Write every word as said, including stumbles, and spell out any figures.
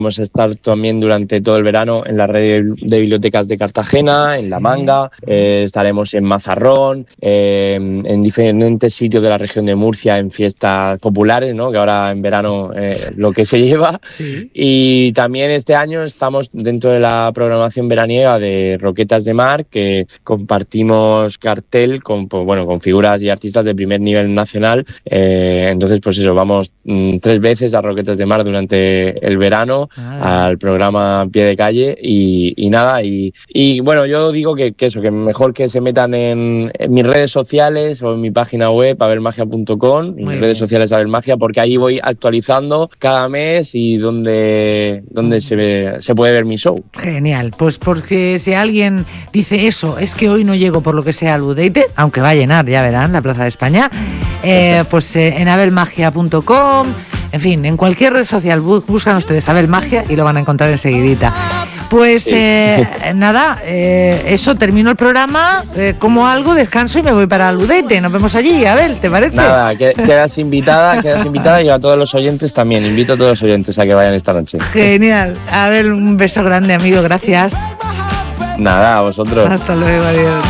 Vamos a estar también durante todo el verano en la red de bibliotecas de Cartagena, en La Manga, eh, estaremos en Mazarrón, eh, en diferentes sitios de la región de Murcia, en fiestas populares, ¿no? Que ahora en verano eh, lo que se lleva. Sí. Y también este año estamos dentro de la programación veraniega de Roquetas de Mar, que compartimos cartel con, pues, bueno, con figuras y artistas de primer nivel nacional. Eh, entonces, pues eso, vamos mm, tres veces a Roquetas de Mar durante el verano, Ah. al programa Pie de Calle y, y nada, y, y bueno, yo digo que, que eso, que mejor que se metan en, en mis redes sociales o en mi página web, abelmagia punto com, mis redes sociales Abelmagia, porque ahí voy actualizando cada mes y donde, donde mm. se, ve, se puede ver mi show. Genial, pues porque si alguien dice eso, es que hoy no llego por lo que sea al Udeite, aunque va a llenar, ya verán, la Plaza de España, eh, pues eh, en abelmagia punto com. En fin, en cualquier red social buscan ustedes Abelmagia y lo van a encontrar enseguidita. Pues sí. eh, nada, eh, eso, termino el programa, eh, como algo, descanso y me voy para Ludete. Nos vemos allí, Abel, ¿te parece? Nada, que, quedas invitada, quedas invitada y a todos los oyentes también. Invito a todos los oyentes a que vayan esta noche. Genial. Abel, un beso grande, amigo, gracias. Nada, a vosotros. Hasta luego, adiós.